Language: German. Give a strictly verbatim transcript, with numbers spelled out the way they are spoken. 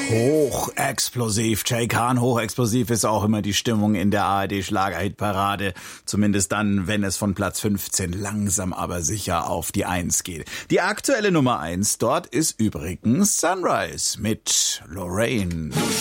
Hochexplosiv. Jay Khan, hochexplosiv ist auch immer die Stimmung in der A R D-Schlagerhitparade. Zumindest dann, wenn es von Platz fünfzehn langsam aber sicher auf die eins geht. Die aktuelle Nummer eins dort ist übrigens Sunrise mit Lorraine.